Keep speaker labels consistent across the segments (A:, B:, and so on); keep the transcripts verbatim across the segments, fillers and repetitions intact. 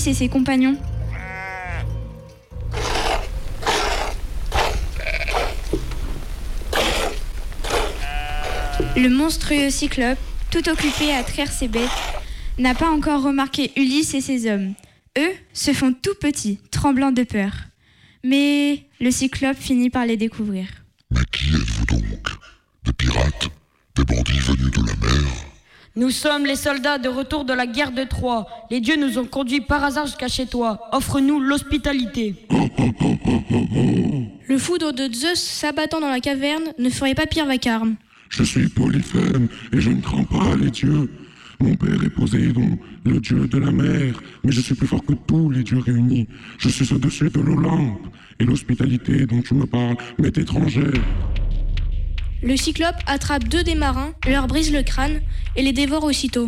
A: Ulysse et ses compagnons. Le monstrueux cyclope, tout occupé à traire ses bêtes, n'a pas encore remarqué Ulysse et ses hommes. Eux se font tout petits, tremblants de peur. Mais le cyclope finit par les découvrir.
B: Mais qui êtes-vous donc? Des pirates? Des bandits venus de la mer?
C: Nous sommes les soldats de retour de la guerre de Troie. Les dieux nous ont conduits par hasard jusqu'à chez toi. Offre-nous l'hospitalité.
D: Le foudre de Zeus s'abattant dans la caverne ne ferait pas pire vacarme.
E: Je suis Polyphème et je ne crains pas les dieux. Mon père est Poséidon, le dieu de la mer, mais je suis plus fort que tous les dieux réunis. Je suis au-dessus de l'Olympe, et l'hospitalité dont tu me parles m'est étrangère.
D: Le cyclope attrape deux des marins, leur brise le crâne et les dévore aussitôt.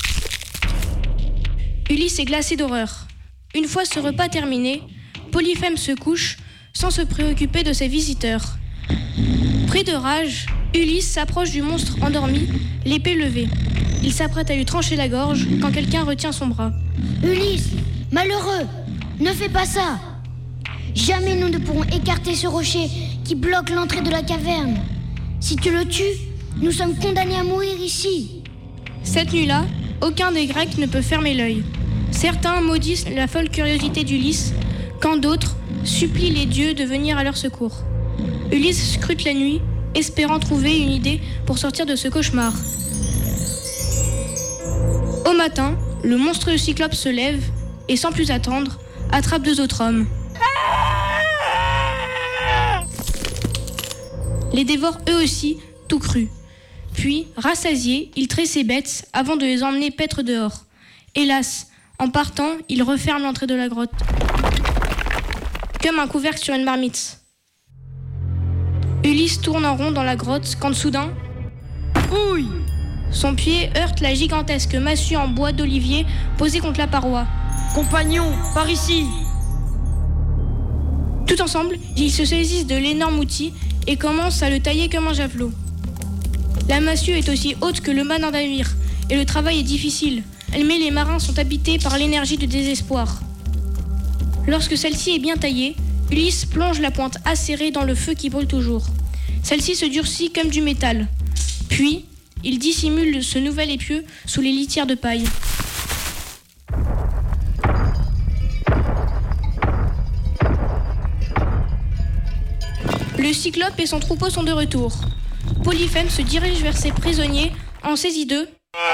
D: Ulysse est glacé d'horreur. Une fois ce repas terminé, Polyphème se couche sans se préoccuper de ses visiteurs. Pris de rage, Ulysse s'approche du monstre endormi, l'épée levée. Il s'apprête à lui trancher la gorge quand quelqu'un retient son bras.
F: Ulysse, malheureux, ne fais pas ça. Jamais nous ne pourrons écarter ce rocher qui bloque l'entrée de la caverne. Si tu le tues, nous sommes condamnés à mourir ici.
D: Cette nuit-là, aucun des Grecs ne peut fermer l'œil. Certains maudissent la folle curiosité d'Ulysse, quand d'autres supplient les dieux de venir à leur secours. Ulysse scrute la nuit, espérant trouver une idée pour sortir de ce cauchemar. Au matin, le monstrueux cyclope se lève et, sans plus attendre, attrape deux autres hommes. Les dévore eux aussi, tout crus. Puis, rassasié, il trait ses bêtes avant de les emmener paître dehors. Hélas, en partant, il referme l'entrée de la grotte, comme un couvercle sur une marmite. Ulysse tourne en rond dans la grotte quand soudain... Ouille! Son pied heurte la gigantesque massue en bois d'olivier posée contre la paroi.
C: Compagnons, par ici!
D: Tout ensemble, ils se saisissent de l'énorme outil et commencent à le tailler comme un javelot. La massue est aussi haute que le mât d'un navire et le travail est difficile. Mais les marins sont habités par l'énergie du désespoir. Lorsque celle-ci est bien taillée, Ulysse plonge la pointe acérée dans le feu qui brûle toujours. Celle-ci se durcit comme du métal. Puis, il dissimule ce nouvel épieu sous les litières de paille. Le cyclope et son troupeau sont de retour. Polyphème se dirige vers ses prisonniers, en saisit deux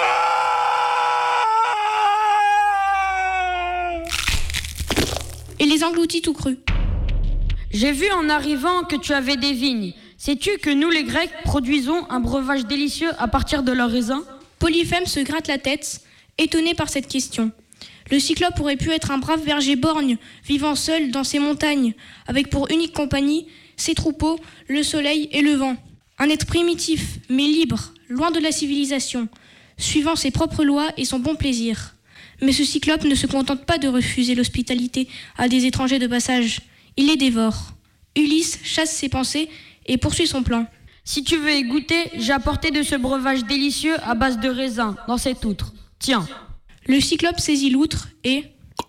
D: et les engloutit tout crus.
C: J'ai vu en arrivant que tu avais des vignes. Sais-tu que nous les Grecs produisons un breuvage délicieux à partir de leurs raisins?
D: Polyphème se gratte la tête, étonné par cette question. Le cyclope aurait pu être un brave berger borgne, vivant seul dans ces montagnes, avec pour unique compagnie ses troupeaux, le soleil et le vent. Un être primitif, mais libre, loin de la civilisation, suivant ses propres lois et son bon plaisir. Mais ce cyclope ne se contente pas de refuser l'hospitalité à des étrangers de passage. Il les dévore. Ulysse chasse ses pensées et poursuit son plan.
C: Si tu veux y goûter, j'ai apporté de ce breuvage délicieux à base de raisins dans cette outre. Tiens.
D: Le cyclope saisit l'outre et...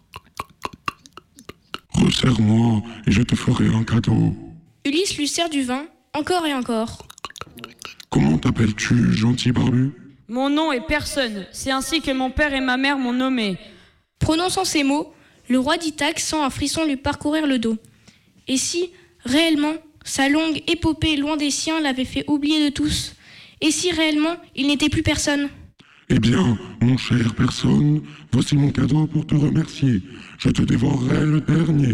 E: Resserre-moi et je te ferai un cadeau.
D: Ulysse lui sert du vin, encore et encore.
E: Comment t'appelles-tu, gentil barbu?
C: Mon nom est Personne. C'est ainsi que mon père et ma mère m'ont nommé.
D: Prononçant ces mots, le roi d'Ithaque sent un frisson lui parcourir le dos. Et si, réellement, sa longue épopée loin des siens l'avait fait oublier de tous? Et si, réellement, il n'était plus personne?
E: Eh bien, mon cher Personne, voici mon cadeau pour te remercier. Je te dévorerai le dernier.